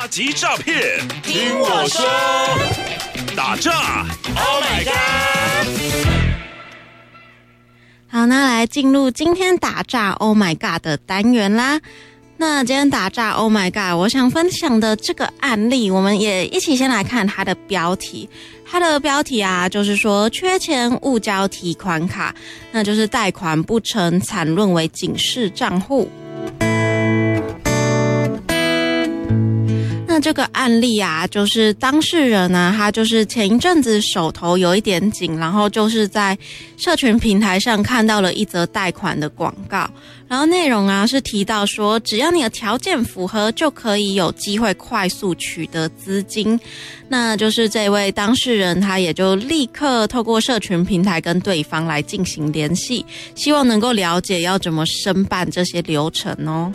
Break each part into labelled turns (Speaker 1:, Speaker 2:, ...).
Speaker 1: 打击诈骗，
Speaker 2: 听我说，
Speaker 1: 打诈
Speaker 2: Oh my god！
Speaker 3: 好，那来进入今天打诈 Oh my god 的单元啦。那今天打诈 Oh my god， 我想分享的这个案例，我们也一起先来看它的标题。它的标题啊，就是说缺钱误交提款卡，那就是贷款不成，惨沦为警示账户。那这个案例啊，就是当事人呢，他就是前一阵子手头有一点紧，然后就是在社群平台上看到了一则贷款的广告，然后内容啊是提到说，只要你的条件符合，就可以有机会快速取得资金。那就是这位当事人，他也就立刻透过社群平台跟对方来进行联系，希望能够了解要怎么申办这些流程哦。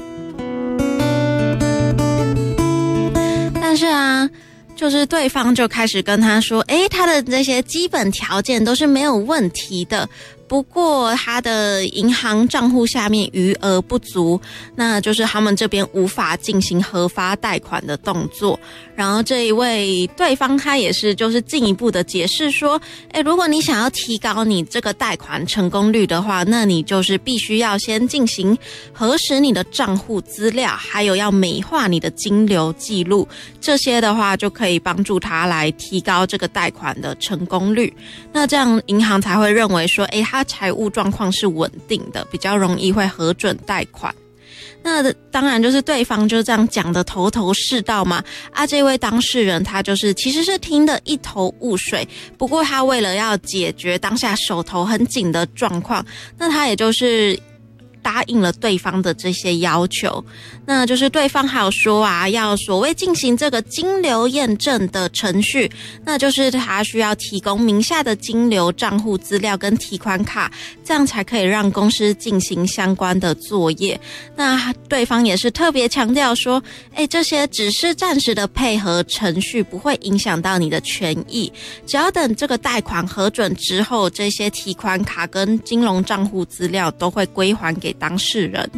Speaker 3: 但是啊，就是对方就开始跟他说，他的这些基本条件都是没有问题的，不过他的银行账户下面余额不足，那就是他们这边无法进行核发贷款的动作。然后这一位对方他也是就是进一步的解释说，如果你想要提高你这个贷款成功率的话，那你就是必须要先进行核实你的账户资料，还有要美化你的金流记录，这些的话就可以帮助他来提高这个贷款的成功率。那这样银行才会认为说，他财务状况是稳定的，比较容易会核准贷款。那当然就是对方就这样讲的头头是道嘛，这位当事人他就是其实是听得一头雾水，不过他为了要解决当下手头很紧的状况，那他也就是答应了对方的这些要求。那就是对方还有说要所谓进行这个金流验证的程序，那就是他需要提供名下的金流账户资料跟提款卡，这样才可以让公司进行相关的作业。那对方也是特别强调说，这些只是暂时的配合程序，不会影响到你的权益，只要等这个贷款核准之后，这些提款卡跟金融账户资料都会归还给当事人。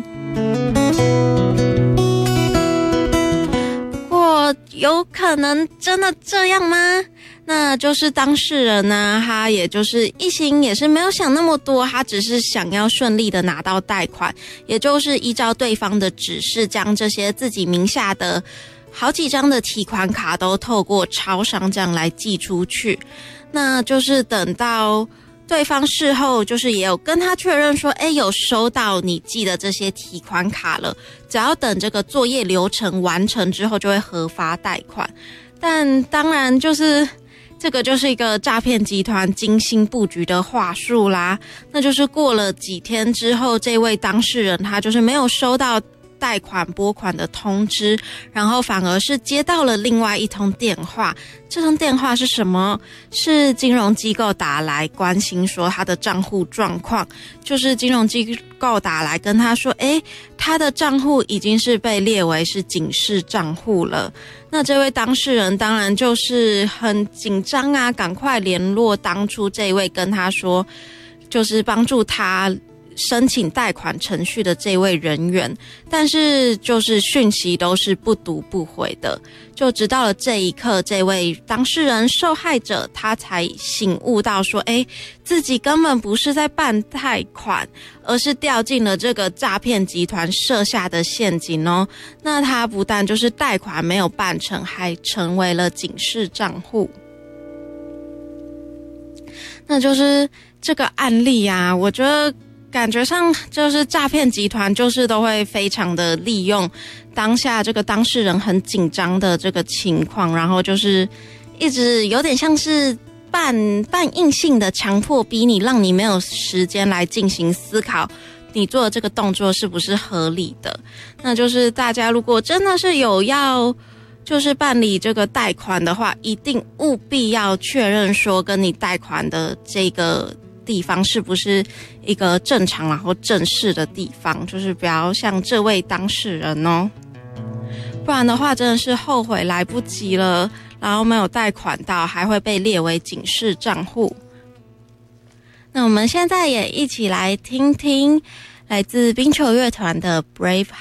Speaker 3: 不过有可能真的这样吗？那就是当事人呢，他也就是一心也是没有想那么多，他只是想要顺利的拿到贷款，也就是依照对方的指示，将这些自己名下的好几张的提款卡都透过超商这样来寄出去。那就是等到对方事后就是也有跟他确认说，有收到你寄的这些提款卡了，只要等这个作业流程完成之后就会核发贷款。但当然就是这个就是一个诈骗集团精心布局的话术啦。那就是过了几天之后，这位当事人他就是没有收到贷款拨款的通知，然后反而是接到了另外一通电话。这通电话是什么？是金融机构打来关心说他的账户状况，就是金融机构打来跟他说，他的账户已经是被列为是警示账户了。那这位当事人当然就是很紧张啊，赶快联络当初这位跟他说就是帮助他申请贷款程序的这位人员，但是就是讯息都是不读不回的。就直到了这一刻，这位当事人受害者他才醒悟到说，自己根本不是在办贷款，而是掉进了这个诈骗集团设下的陷阱哦。那他不但就是贷款没有办成，还成为了警示账户。那就是这个案例啊，我觉得感觉上就是诈骗集团就是都会非常的利用当下这个当事人很紧张的这个情况，然后就是一直有点像是半硬性的强迫逼你，让你没有时间来进行思考你做的这个动作是不是合理的。那就是大家如果真的是有要就是办理这个贷款的话，一定务必要确认说跟你贷款的这个地方是不是一个正常然后正式的地方，就是不要像这位当事人哦，不然的话真的是后悔来不及了，然后没有贷款到还会被列为警示账户。那我们现在也一起来听听来自冰球乐团的 Brave